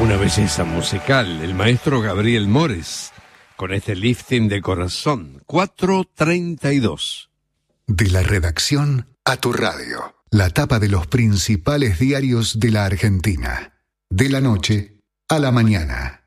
Una belleza musical, el maestro Gabriel Mores, con este lifting de corazón, 4:32. De la redacción a tu radio, la tapa de los principales diarios de la Argentina, de la noche a la mañana.